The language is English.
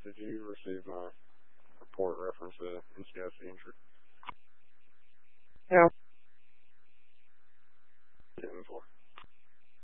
Did you receive my report reference to NCIC injury? Yeah.